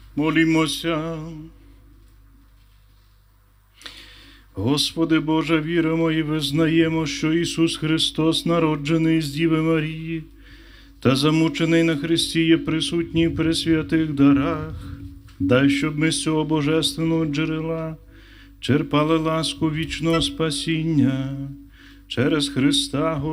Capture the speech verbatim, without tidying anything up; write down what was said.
Молімося. Господи Боже, віримо і визнаємо, що Ісус Христос, народжений з Діви Марії та замучений на хресті, є присутній при святих дарах. Дай, щоб ми з цього божественного джерела черпали ласку вічного спасіння через Христа